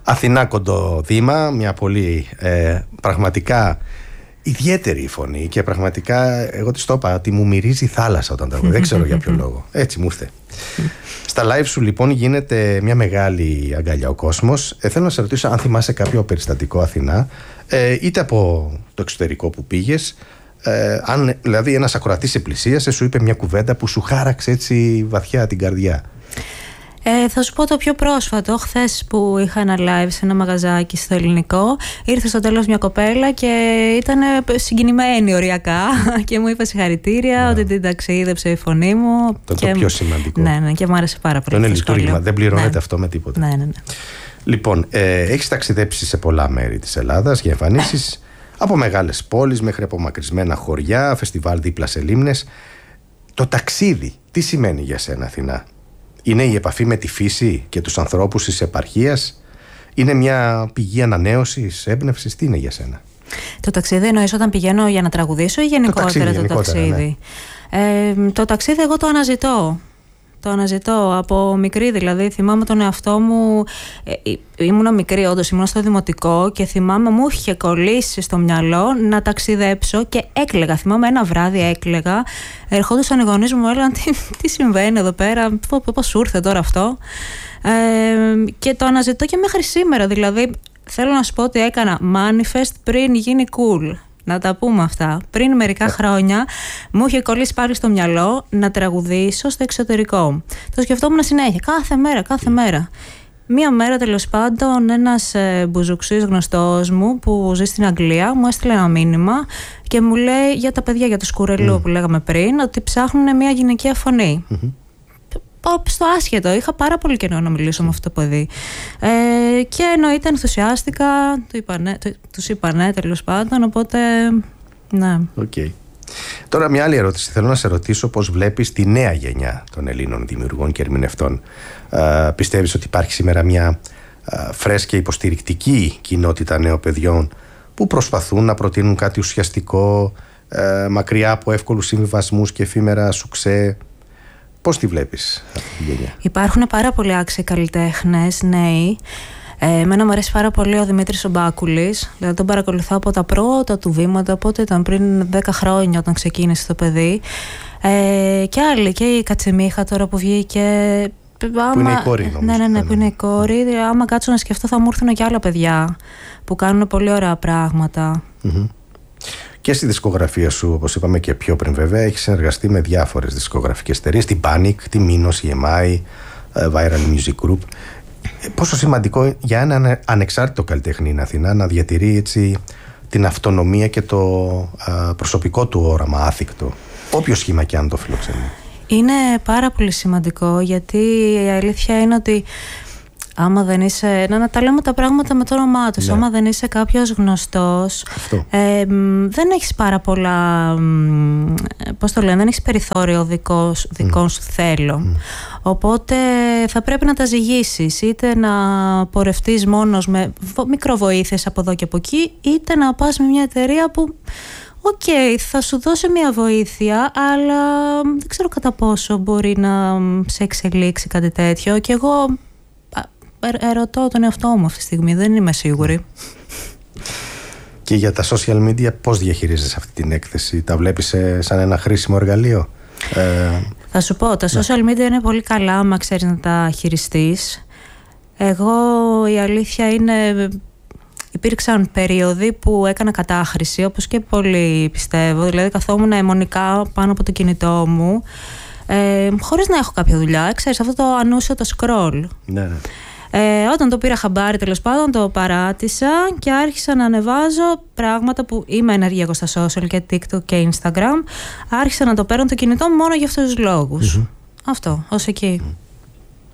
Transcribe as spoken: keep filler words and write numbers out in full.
Αθηνά Κοντοδήμα, μια πολύ ε, πραγματικά ιδιαίτερη φωνή και πραγματικά εγώ της το είπα ότι μου μυρίζει θάλασσα όταν τραγουδάει. Δεν ξέρω για ποιο λόγο. Έτσι μου ήρθε. Στα live σου λοιπόν γίνεται μια μεγάλη αγκαλιά ο κόσμος. Ε, θέλω να σε ρωτήσω αν θυμάσαι κάποιο περιστατικό Αθηνά, ε, είτε από το εξωτερικό που πήγες, ε, αν δηλαδή ένας ακροατής σε πλησίασε, σου είπε μια κουβέντα που σου χάραξε έτσι βαθιά την καρδιά. Ε, θα σου πω το πιο πρόσφατο. Χθες που είχα ένα live σε ένα μαγαζάκι στο Ελληνικό, ήρθε στο τέλος μια κοπέλα και ήταν συγκινημένη οριακά και μου είπε συγχαρητήρια, yeah. ότι την ταξίδεψε η φωνή μου. Το, και... το πιο σημαντικό. Ναι, ναι, και μου άρεσε πάρα πολύ. Το είναι λειτουργήμα, δεν πληρώνεται ναι. αυτό με τίποτα. Ναι, ναι, ναι. Λοιπόν, ε, έχεις ταξιδέψει σε πολλά μέρη της Ελλάδας για εμφανίσεις από μεγάλες πόλεις μέχρι απομακρυσμένα χωριά, φεστιβάλ δίπλα σε λίμνες. Το ταξίδι, τι σημαίνει για σένα, Αθηνά? Είναι η επαφή με τη φύση και τους ανθρώπους της επαρχίας? Είναι μια πηγή ανανέωσης, έμπνευσης? Τι είναι για σένα? Το ταξίδι εννοείς όταν πηγαίνω για να τραγουδήσω ή γενικότερα το ταξίδι? Το γενικότερα, ταξίδι. Ναι. Ε, το ταξίδι εγώ το αναζητώ. Το αναζητώ από μικρή, δηλαδή θυμάμαι τον εαυτό μου, ε, ήμουν μικρή όντως, ήμουν στο δημοτικό και θυμάμαι μου είχε κολλήσει στο μυαλό να ταξιδέψω και έκλαιγα. Θυμάμαι ένα βράδυ έκλαιγα, ερχόντουσαν οι γονείς μου, έλεγαν τι, τι συμβαίνει εδώ πέρα, πώς σου ήρθε τώρα αυτό. Ε, και το αναζητώ και μέχρι σήμερα, δηλαδή θέλω να σου πω ότι έκανα manifest πριν γίνει cool. Να τα πούμε αυτά. Πριν μερικά χρόνια μου είχε κολλήσει πάλι στο μυαλό να τραγουδήσω στο εξωτερικό. Το σκεφτόμουν συνέχεια, κάθε μέρα, κάθε μέρα. Μία μέρα τέλος πάντων ένας ε, μπουζουξής γνωστός μου που ζει στην Αγγλία μου έστειλε ένα μήνυμα και μου λέει για τα παιδιά, για το σκουρελού mm. που λέγαμε πριν, ότι ψάχνουν μια γυναικεία φωνή. Mm-hmm. Στο άσχετο, είχα πάρα πολύ καιρό να μιλήσω με αυτό το παιδί. Ε, και εννοείται ενθουσιάστηκα, του είπα ναι, του, τους είπα ναι τέλος πάντων, οπότε ναι. Okay. Τώρα μια άλλη ερώτηση. Θέλω να σε ρωτήσω πώς βλέπεις τη νέα γενιά των Ελλήνων δημιουργών και ερμηνευτών. Ε, πιστεύεις ότι υπάρχει σήμερα μια ε, φρέσκια υποστηρικτική κοινότητα νέων παιδιών που προσπαθούν να προτείνουν κάτι ουσιαστικό, ε, μακριά από εύκολους συμβιβασμούς και εφήμερα σουξέ? Πώς τη βλέπεις αυτή τη γενιά? Υπάρχουν πάρα πολλοί άξιοι καλλιτέχνες νέοι. Ε, εμένα μου αρέσει πάρα πολύ ο Δημήτρης ο Μπάκουλης. Δηλαδή τον παρακολουθώ από τα πρώτα του βήματα, πότε ήταν, πριν δέκα χρόνια όταν ξεκίνησε το παιδί. Ε, και άλλοι, και η Κατσιμίχα τώρα που βγήκε. Άμα... Που είναι η κόρη, νομίζω. Ναι, ναι, ναι, που είναι η κόρη. Άμα κάτσω να σκεφτώ, θα μου έρθουν και άλλα παιδιά που κάνουν πολύ ωραία πράγματα. Mm-hmm. Και στη δισκογραφία σου, όπως είπαμε και πιο πριν, βέβαια, έχεις συνεργαστεί με διάφορες δισκογραφικές εταιρείες, την Panic, τη Minos, η εμ άι, Viral Music Group. Πόσο σημαντικό για έναν ανεξάρτητο καλλιτέχνη είναι, Αθηνά, να διατηρεί έτσι την αυτονομία και το α, προσωπικό του όραμα άθικτο, όποιο σχήμα και αν το φιλοξενεί? Είναι πάρα πολύ σημαντικό, γιατί η αλήθεια είναι ότι άμα δεν είσαι, να, να τα λέμε τα πράγματα με το όνομά τους, ναι. άμα δεν είσαι κάποιος γνωστός, ε, δεν έχεις πάρα πολλά, πώς το λένε, δεν έχεις περιθώριο δικό, δικό mm. σου θέλω. Mm. Οπότε θα πρέπει να τα ζυγίσεις, είτε να πορευτείς μόνος με μικροβοήθειες από εδώ και από εκεί, είτε να πας με μια εταιρεία που οκ, okay, θα σου δώσει μια βοήθεια, αλλά δεν ξέρω κατά πόσο μπορεί να σε εξελίξει κάτι τέτοιο. Και εγώ ερωτώ τον εαυτό μου αυτή τη στιγμή, δεν είμαι σίγουρη. Και για τα social media πώς διαχειρίζεσαι αυτή την έκθεση? Τα βλέπεις σαν ένα χρήσιμο εργαλείο? Ε... Θα σου πω, τα social media είναι πολύ καλά άμα ξέρεις να τα χειριστείς. Εγώ η αλήθεια είναι, υπήρξαν περίοδοι που έκανα κατάχρηση, όπως και πολλοί πιστεύω. Δηλαδή καθόμουν αιμονικά πάνω από το κινητό μου, ε, χωρίς να έχω κάποια δουλειά. Ξέρεις, αυτό το ανούσιο το scroll. Ναι, ναι. Ε, όταν το πήρα χαμπάρι, τέλος πάντων, το παράτησα και άρχισα να ανεβάζω πράγματα που είμαι ενεργή εγώ στα social και TikTok και Instagram. Άρχισα να το παίρνω το κινητό μόνο για αυτούς τους λόγους. Mm-hmm. Αυτό, ως εκεί. Mm.